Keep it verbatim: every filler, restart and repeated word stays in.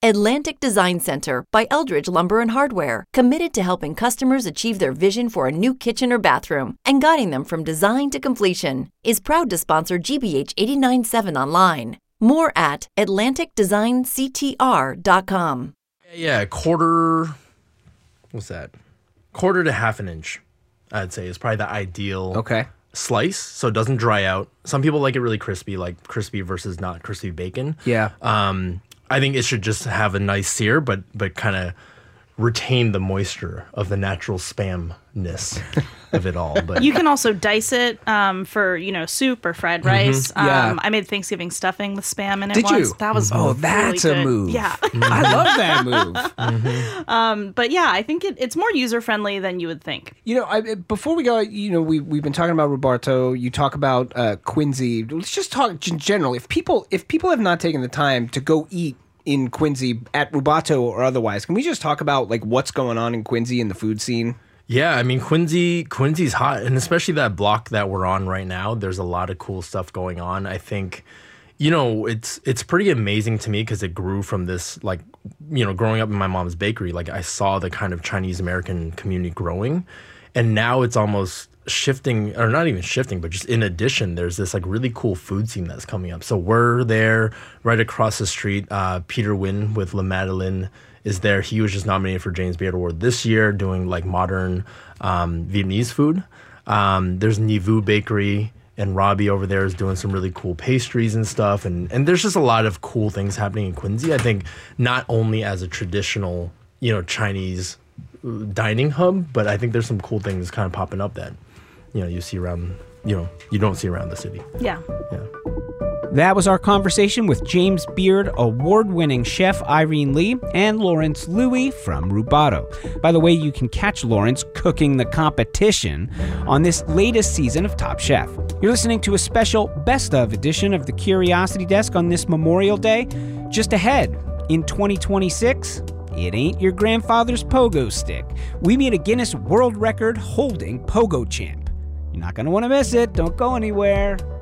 Atlantic Design Center by Eldridge Lumber and Hardware, committed to helping customers achieve their vision for a new kitchen or bathroom and guiding them from design to completion, is proud to sponsor G B H eighty-nine point seven online. More at atlantic design c t r dot com. Yeah, quarter, what's that? Quarter to half an inch, I'd say, is probably the ideal okay. slice, so it doesn't dry out. Some people like it really crispy, like crispy versus not crispy bacon. Yeah. Um, I think it should just have a nice sear, but but kind of retain the moisture of the natural spamness of it all. But you can also dice it um, for, you know, soup or fried rice. Mm-hmm. Yeah. Um, I made Thanksgiving stuffing with spam in it Did once. you? That was oh, really that's good. a move. Yeah. I love that move. Mm-hmm. um, but yeah, I think it, it's more user friendly than you would think. You know, I, before we go, you know, we we've been talking about rubato. You talk about uh, Quincy. Let's just talk in general. If people if people have not taken the time to go eat in Quincy at Rubato or otherwise, can we just talk about like what's going on in Quincy in the food scene? Yeah, I mean, Quincy, Quincy's hot, and especially that block that we're on right now, there's a lot of cool stuff going on. I think, you know, it's it's pretty amazing to me because it grew from this, like, you know, growing up in my mom's bakery, like I saw the kind of Chinese-American community growing, and now it's almost shifting, or not even shifting, but just in addition, there's this like really cool food scene that's coming up. So we're there right across the street. Uh, Peter Nguyen with La Madeleine is there. He was just nominated for James Beard Award this year doing like modern um, Vietnamese food. Um, there's Nivu Bakery, and Robbie over there is doing some really cool pastries and stuff. And, and there's just a lot of cool things happening in Quincy. I think not only as a traditional, you know, Chinese dining hub, but I think there's some cool things kind of popping up that, you know, you see around, you know, you don't see around the city. Yeah. Yeah. That was our conversation with James Beard award-winning chef Irene Lee and Lawrence Louie from Rubato. By the way, you can catch Lawrence cooking the competition on this latest season of Top Chef. You're listening to a special best of edition of the Curiosity Desk on this Memorial Day. Just ahead, in twenty twenty-six, it ain't your grandfather's pogo stick. We meet a Guinness World Record holding pogo champ. You're not going to want to miss it. Don't go anywhere.